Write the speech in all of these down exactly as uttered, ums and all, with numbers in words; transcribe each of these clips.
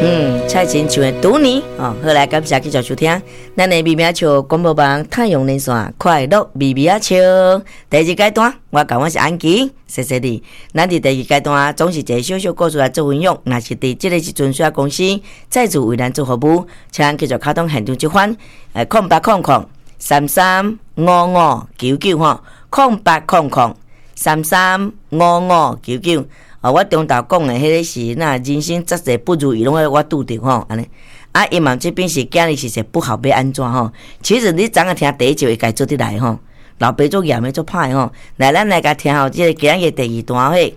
嗯，蔡琴唱的《赌你》哦，好来，感谢继续收听。咱的秘密笑广播网太阳连线快乐秘密笑第二阶段，我讲我是安琪，谢谢你。咱伫第二阶段总是一个小小故事来做分享，若是伫这个时阵需要公司再次为咱做服务，请咱继续开通现场接番，诶，空八空空三三五五九九吼，空八空空三三五五九九。哦，我中昼讲的迄个是那人生杂事不如意，拢我拄着吼安尼。啊，伊嘛这边是今日是说不好要安怎吼？其实你昨下听第一集会该做得来吼，老爸做严的做歹吼。来，咱来甲听吼，即个今日第二段嘿。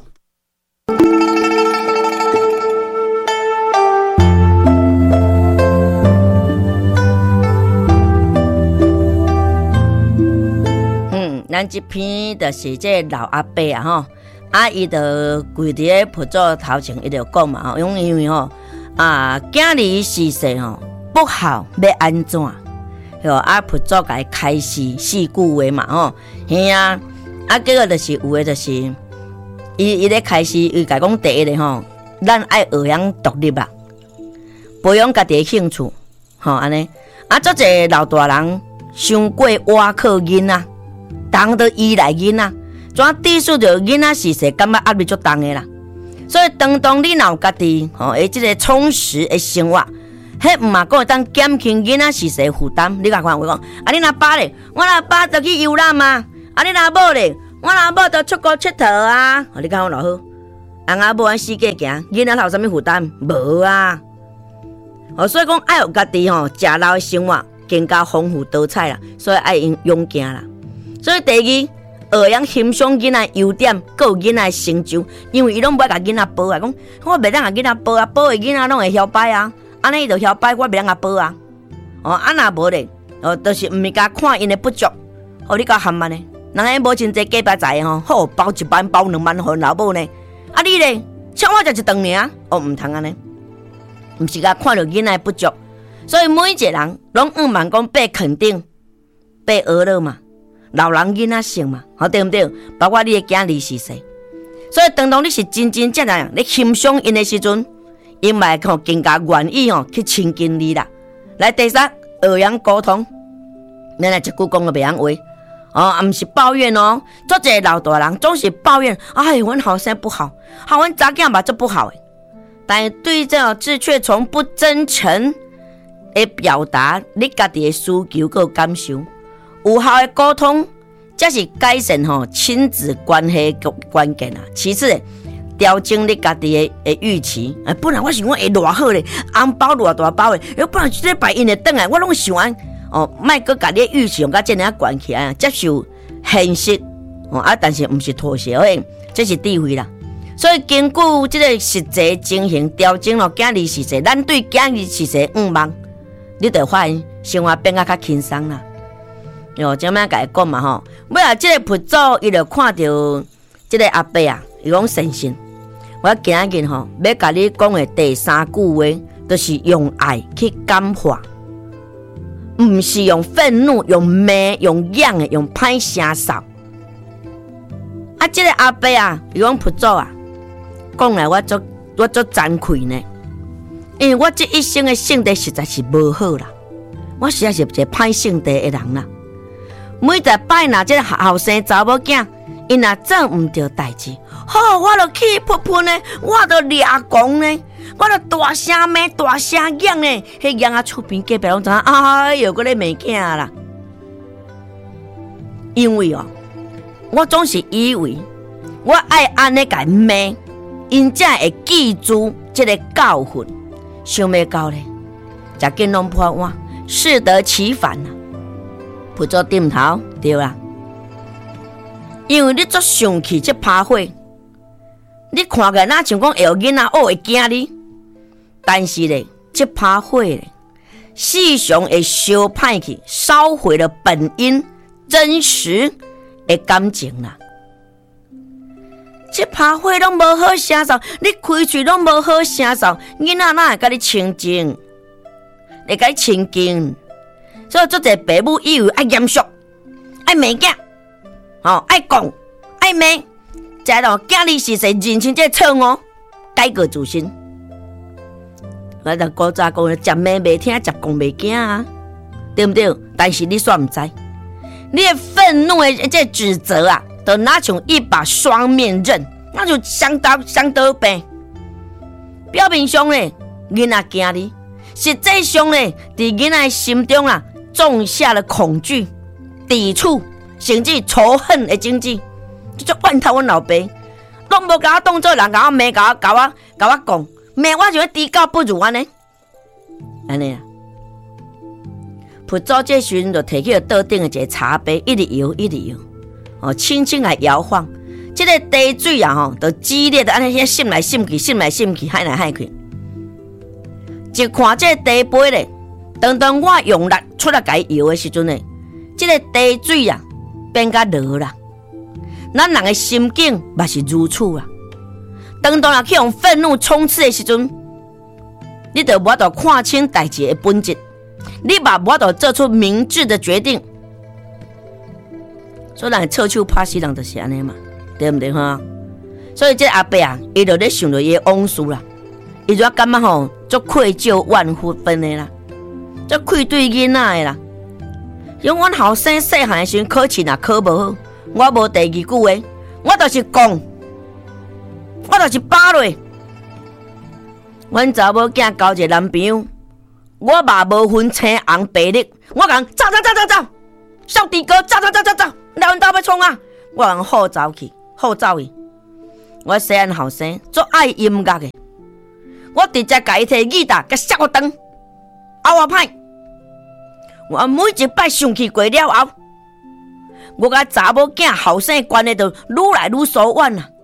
嗯，咱这篇就是这老阿伯啊吼。啊，伊就跪伫咧佛祖头前，伊就讲嘛吼，因因为吼啊，囝儿逝世吼不好，要安怎？吼啊，佛祖甲伊开示四句话嘛吼，嘿啊，啊结果就是有诶，就是伊伊咧开示，伊甲讲第一个吼，咱爱学养独立啊，培养家己诶兴趣，吼安尼。啊，足侪老大人伤过瓦靠囡仔，当都依赖囡仔。怎致使着囡仔逝世，感觉压力足重的啦。所以当当你若有家己吼，诶，即个充实的生活，迄毋嘛讲会当减轻囡仔逝世负担。你甲看我讲，啊，你若爸咧，我若爸就去游览啊；啊，你若某咧，我若某就出国佚佗啊。哦，你讲我偌好，翁仔某安世界行，囡仔有啥物负担？无啊。哦，所以讲爱有家己吼，食老的生活更加丰富多彩啦。所以爱用勇敢啦。所以第二。学养欣赏囡仔优点，还有囡仔成就，因为伊拢不爱甲囡仔报啊，讲我袂当甲囡仔报啊，报的囡仔拢会晓摆啊，安尼伊就晓摆，我袂当甲报啊。哦，啊若无咧，哦，就是毋是甲看因的不足，哦，你甲含慢呢，人家无真济假巴财吼，好包一万包两万互老母呢，啊你咧，请我食一顿尔，哦，毋通安尼，毋是甲看到囡仔不足，所以每一个人拢毋茫讲被肯定，被娱乐嘛。老人囡仔性嘛，好对不对？包括你的囝儿逝世，所以当当你是真真正正你欣赏因的时阵，因嘛吼更加愿意吼去亲近你啦。来第三，学养沟通，咱来一句讲个袂晓话哦，毋是抱怨哦。做一个老大人总是抱怨，哎，阮后生不好，好阮查囝嘛做不好诶。但对这字却从不真诚的表达你家己的需求和感受。有效的沟通，才是改善吼亲子关系的关键啊。其次，调整你家己的的预期。哎，本来我想我会偌好咧，红包偌大包的，要不然即礼拜因会转来，我拢想安哦，莫搁家己的预期用甲这样悬起来，接受现实哦啊，但是毋是妥协诶，这是智慧啦。所以根据即个实际情形调整咯，囝儿逝世，咱对囝儿逝世毋望，你就发现生活变啊较轻松啦。哟，怎么甲伊讲嘛吼？尾啊，即个佛祖伊就看到即个阿伯啊，伊讲神仙。我今日吼要甲你讲的第三句话，就是用爱去感化，毋是用愤怒、用骂、用痒的、用歹声扫。啊，即个阿伯啊，伊讲佛祖啊，讲来我足我足惭愧呢，因为我这一生的性格实在是无好啦，我实在是一个歹性格的人啦。每一摆若即个后生查某囝，因若做毋着代志，好，我就气噗噗呢，我就掠狂呢，我就大声骂、大声嚷呢，迄嚷啊厝边隔壁拢知影，哎哟，搁咧骂囝啦。因为哦，我总是以为我爱安尼甲骂，因才会记住即个教训。想袂到咧，食紧拢破碗，适得其反啊！佛祖点头，对啦。因为你做生气这拍火，你看起来哪像讲会有囡仔学会惊你，但是咧，这拍火咧，时常会烧歹去，烧毁了本因真实的感情啦。这拍火拢无好声嗽，你开嘴拢无好声嗽，囡仔哪会甲你亲近？会甲你亲近？所以做者父母以为爱严肃，爱骂囝，哦，爱讲，爱骂，再咯，囝儿是谁认清这错误，改过自新。 我就古早讲，食骂袂听，食讲袂惊啊，对不对？但是你煞唔知，你的愤怒的这指责啊，就那像一把双面刃，那就相当相当病。表面上呢，囡仔惊你，实际上呢，伫囡仔心中啊，种下了恐惧、抵触，甚至仇恨的种子。就做怨头，阮老爸，拢无甲我当做人，甲我骂，甲我甲我甲我讲，骂我就要低高不如安尼，安尼啊。佛祖这时阵就摕起了桌顶的一个茶杯，一直摇，一直摇，哦，轻轻来摇晃。这个茶水啊，吼，就激烈的安尼遐渗来渗去，渗来渗去，海来海去。一看这个茶杯咧，当当我用力出来甲伊摇的时阵咧，这个茶水啊变甲落啦。咱人的心境嘛是如此啊。当当若去用愤怒冲刺的时阵，你就无法度看清代志的本质，你嘛无法度做出明智的决定。所以人臭手拍死人就是安尼嘛，对不对哈？所以这阿伯啊，伊就咧想着伊的往事啦，伊就感觉吼，足愧疚万分的啦，足愧对囡仔的啦。因为阮后生细汉的时阵考试若考无好，我无第二句话，我就是讲，我就是扒落。阮查某囝交一个男朋友，我嘛无分青红白绿，我讲走走走走走，小弟哥走走走走走，来阮兜要创啊！我讲好走去，好走去。我细汉后生足爱音乐的，我直接甲伊摕吉他，甲摔我灯，后我歹。我每一摆生气过了后，我甲查某囝后生的关系就愈来愈疏远啦。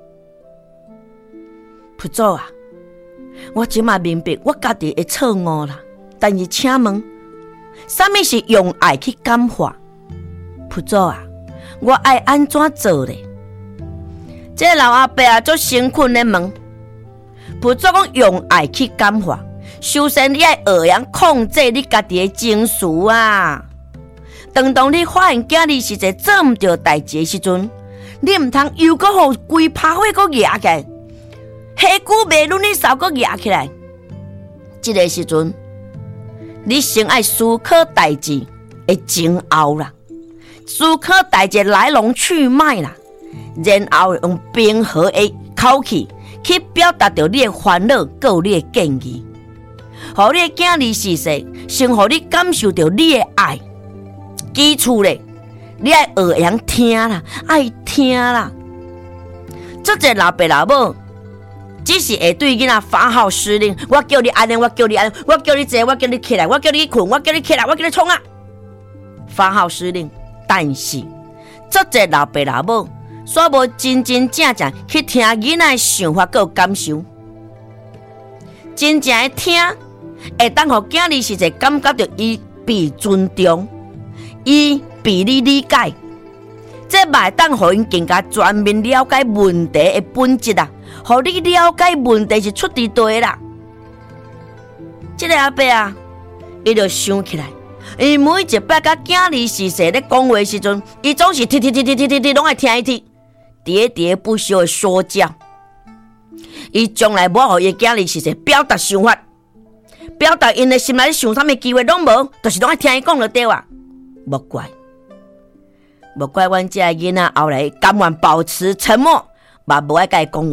佛祖啊，我即马明白我家己的错误啦。但是请问，什么是用爱去感化？佛祖啊，我爱安怎做咧？这个老阿伯啊，做辛苦的问。佛祖讲用爱去感化。首先，你要学样控制你家己的情绪啊。当当你发现囝儿是一个做唔到代志的时阵，你唔通又搁互规拍火搁压起来，下久袂论你手搁压起来。这个时阵，你先爱思考代志的前后啦，思考代志来龙去脉啦，然后用平和的口气去表达着你的烦恼，搁有你的建议。互你的囝儿是说，先互你感受到你的爱。基础咧，你爱学样听啦，爱听啦。这个老爸老母只是会对囡仔发号施令，我叫你安尼，我叫你安尼，我叫你坐，我叫你起来，我叫你困，我叫你起来，我叫你冲啊！发号施令，但是这个老爸老母煞无真真正正去听囡仔的想法佮感受，真正的听。会当互囝儿是一个感觉到伊被尊重，伊被你理解，这嘛当互因更加全面了解问题的本质啊！互你了解问题是出伫地啦。这个阿伯啊，伊就想起来，伊每一摆甲囝儿是说咧讲话时阵，伊总是踢踢踢踢踢踢踢，拢爱听伊踢，喋喋不休的说教。伊从来无互伊囝儿是说表达想法。表达因的心内想啥物机会拢无，就是拢爱听伊讲就对啊。莫怪，莫怪阮这个囡仔后来甘愿保持沉默，嘛无爱甲伊讲话。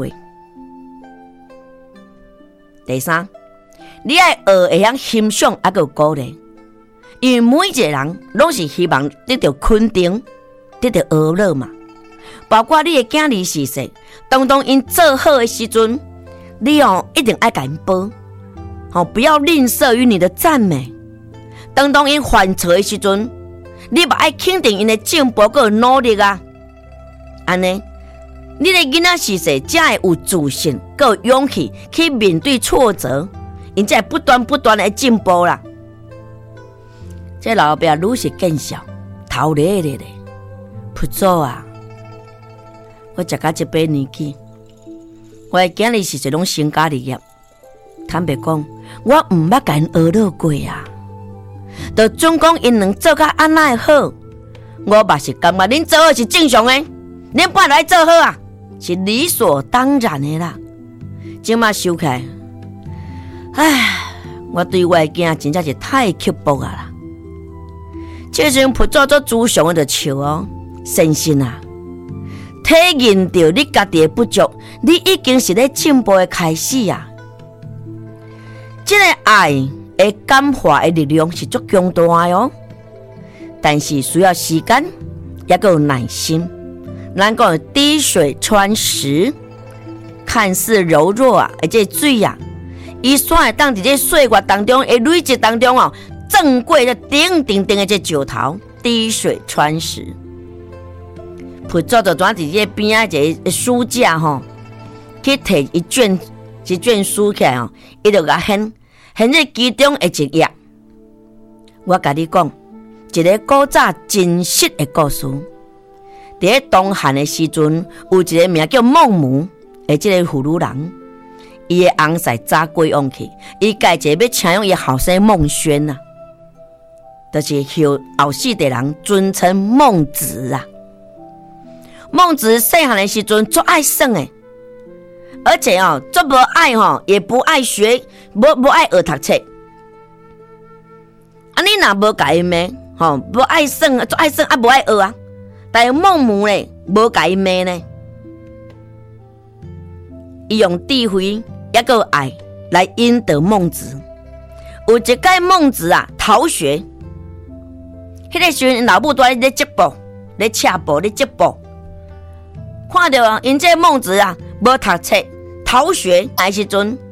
第三，你爱学会晓欣赏，还有鼓励，因为每一个人拢是希望得到肯定，得到娱乐嘛。包括你的囝儿是说，当当因做好的时阵，你哦一定爱甲因报。哦，不要吝啬于你的赞美。当当因犯错的时阵，你嘛爱肯定因的进步佮努力啊。安尼，你的囡仔是说才会有自信，佮有勇气去面对挫折，因才会不断不断的进步啦。这老爸愈是见笑，头咧咧咧，佛祖啊！我食到这把年纪，我的囝儿是一种成家立业。坦白讲，我唔捌甲因学乐过啊。就总讲因能做甲安那好，我嘛是感觉恁做好是正常的，恁本来做好啊，是理所当然的啦。即马想起来，唉， 我对我的囝真正是太刻薄啊啦！这阵佛祖做主上的就笑哦，先生啊，体认到你家己的不足，你已经是咧进步的开始啊！这个爱的感化的力量是足强大的哦，但是需要时间，也够有耐心。咱讲滴水穿石，看似柔弱啊，而这水啊，伊煞会当伫这岁月当中，会累积当中哦，正过这顶顶顶的这石头，滴水穿石。佛祖就转伫这边啊，一个书架吼，去摕一卷一卷书起来吼，伊就甲掀掀这其中的一页。我甲你讲，一个古早真实的故事。伫咧东汉的时阵，有一个名叫孟母的这个妇女人，伊的翁婿早过往去，伊家一个要请用伊后生孟宣啊，就是后后世的人尊称孟子啊。孟子细汉的时阵足爱耍的，而且哦，足无爱吼，也不爱学，无无爱学读册。啊，你若无甲伊骂吼，无爱耍，足爱耍啊，无爱学啊。但是孟母呢，无甲伊骂呢，伊用智慧也个爱来引导孟子。有一届孟子啊逃学，迄个时阵老母在咧织布，咧车布，咧织布，看到因这孟子啊无读册逃学，那时阵